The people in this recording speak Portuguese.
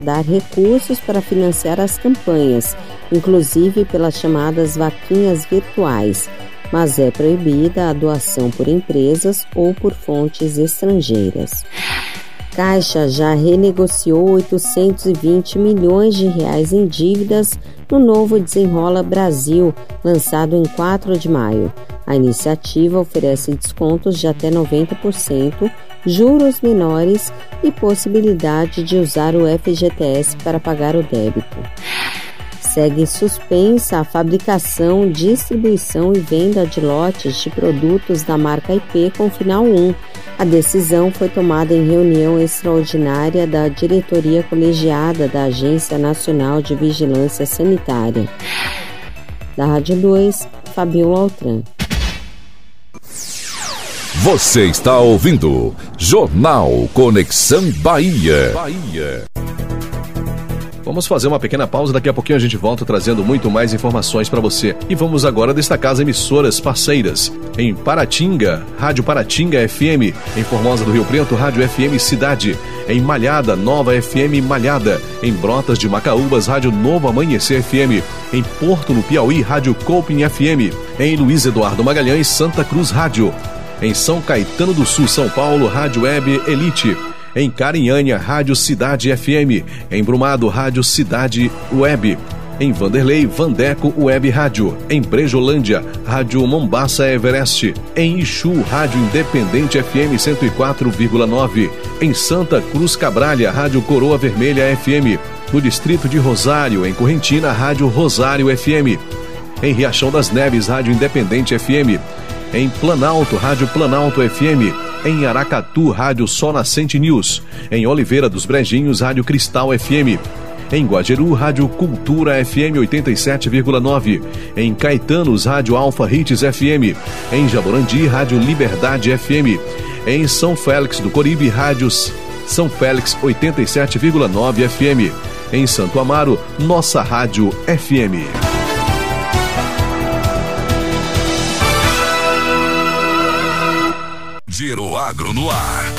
dar recursos para financiar as campanhas, inclusive pelas chamadas vaquinhas virtuais, mas é proibida a doação por empresas ou por fontes estrangeiras. Caixa já renegociou 820 milhões de reais em dívidas no novo Desenrola Brasil, lançado em 4 de maio. A iniciativa oferece descontos de até 90%, juros menores e possibilidade de usar o FGTS para pagar o débito. Segue suspensa a fabricação, distribuição e venda de lotes de produtos da marca IP com final 1. A decisão foi tomada em reunião extraordinária da diretoria colegiada da Agência Nacional de Vigilância Sanitária. Da Rádio 2, Fabiola Altran. Você está ouvindo Jornal Conexão Bahia. Vamos fazer uma pequena pausa, daqui a pouquinho a gente volta trazendo muito mais informações para você. E vamos agora destacar as emissoras parceiras. Em Paratinga, Rádio Paratinga FM. Em Formosa do Rio Preto, Rádio FM Cidade. Em Malhada, Nova FM Malhada. Em Brotas de Macaúbas, Rádio Novo Amanhecer FM. Em Porto, no Piauí, Rádio Coping FM. Em Luiz Eduardo Magalhães, Santa Cruz Rádio. Em São Caetano do Sul, São Paulo, Rádio Web Elite. Em Carinhanha, Rádio Cidade FM. Em Brumado, Rádio Cidade Web. Em Vanderlei, Vandeco Web Rádio. Em Brejolândia, Rádio Mombaça Everest. Em Ixu, Rádio Independente FM 104,9. Em Santa Cruz Cabralha, Rádio Coroa Vermelha FM. No distrito de Rosário, em Correntina, Rádio Rosário FM. Em Riachão das Neves, Rádio Independente FM. Em Planalto, Rádio Planalto FM. Em Aracatu, Rádio Sol Nascente News. Em Oliveira dos Brejinhos, Rádio Cristal FM. Em Guajeru, Rádio Cultura FM 87,9. Em Caetanos, Rádio Alfa Hits FM. Em Jaborandi, Rádio Liberdade FM. Em São Félix do Coribe, Rádio São Félix 87,9 FM. Em Santo Amaro, Nossa Rádio FM. Giro Agro no ar.